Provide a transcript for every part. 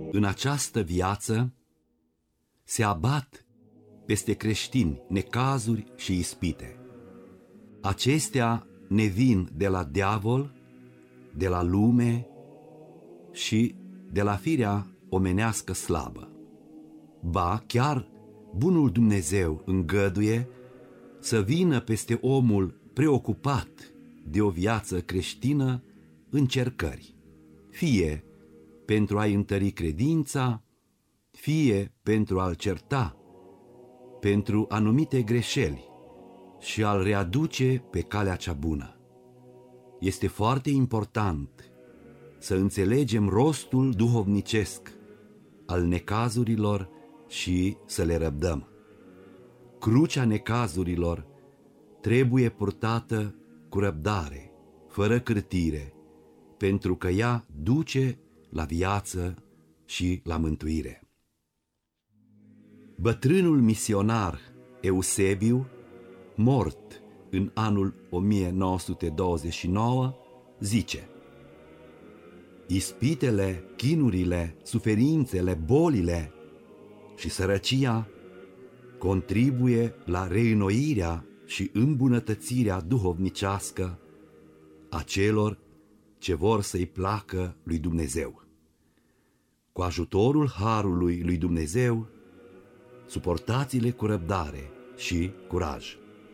În această viață se abat peste creștini necazuri și ispite. Acestea ne vin de la diavol, de la lume și de la firea omenească slabă. Ba, chiar bunul Dumnezeu îngăduie să vină peste omul preocupat de o viață creștină încercări, fie pentru a-i întări credința, fie pentru a-l certa, pentru anumite greșeli și a-l readuce pe calea cea bună. Este foarte important să înțelegem rostul duhovnicesc al necazurilor și să le răbdăm. Crucea necazurilor trebuie purtată cu răbdare, fără cârtire, pentru că ea duce la viață și la mântuire. Bătrânul misionar Eusebiu, mort în anul 1929, zice: ispitele, chinurile, suferințele, bolile și sărăcia contribuie la reînnoirea și îmbunătățirea duhovnicească a celor ce vor să-i placă lui Dumnezeu. Cu ajutorul harului lui Dumnezeu, suportați-le cu răbdare și curaj.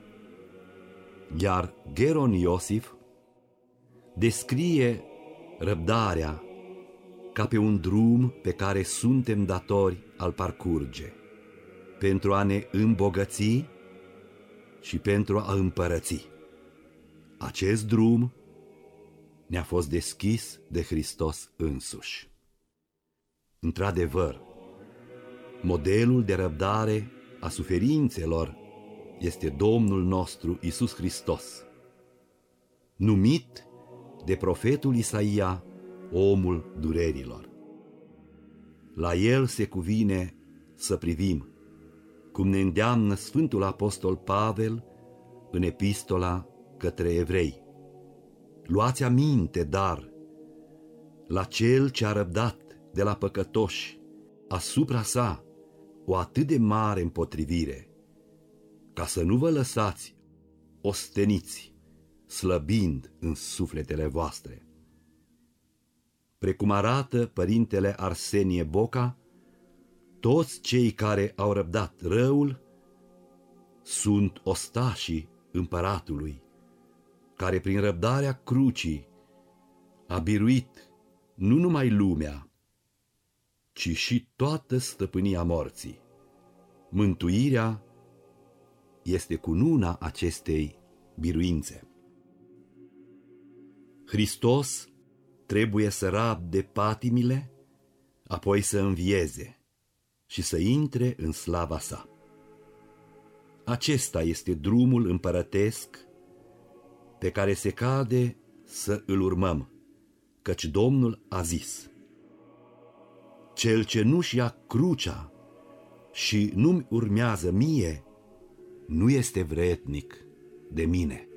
Iar Geron Iosif descrie răbdarea ca pe un drum pe care suntem datori al parcurge, pentru a ne îmbogăți și pentru a împărăți. Acest drum ne-a fost deschis de Hristos însuși. Într-adevăr, modelul de răbdare a suferințelor este Domnul nostru Iisus Hristos, numit de profetul Isaia omul durerilor. La el se cuvine să privim, cum ne îndeamnă Sfântul Apostol Pavel în epistola către evrei. Luați aminte, dar, la cel ce a răbdat de la păcătoși asupra sa o atât de mare împotrivire, ca să nu vă lăsați osteniți, slăbind în sufletele voastre. Precum arată părintele Arsenie Boca, toți cei care au răbdat răul sunt ostașii împăratului, care prin răbdarea crucii a biruit nu numai lumea, ci și toată stăpânia morții. Mântuirea este cununa acestei biruințe. Hristos trebuie să rabde patimile, apoi să învieze și să intre în slava sa. Acesta este drumul împărătesc pe care se cade să îl urmăm, căci Domnul a zis: cel ce nu-și ia crucea și nu-mi urmează mie, nu este vrednic de mine.